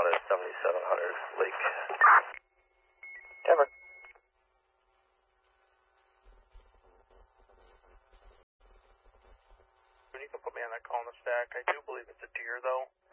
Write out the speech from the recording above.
out at 7700 Lake. Denver. You can put me on that call in the stack. I do believe it's a deer, though.